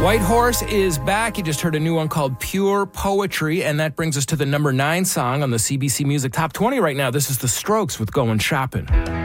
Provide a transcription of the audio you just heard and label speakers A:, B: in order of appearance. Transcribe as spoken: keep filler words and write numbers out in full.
A: White Horse is back. You just heard a new one called Pure Poetry, and that brings us to the number nine song on the C B C Music Top twenty right now. This is The Strokes with Going Shopping.